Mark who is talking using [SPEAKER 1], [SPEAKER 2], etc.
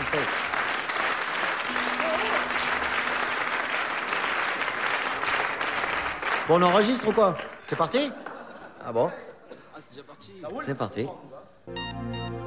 [SPEAKER 1] Bon, on enregistre ou quoi? C'est parti? Ah bon?
[SPEAKER 2] Ah, c'est déjà parti.
[SPEAKER 1] C'est parti.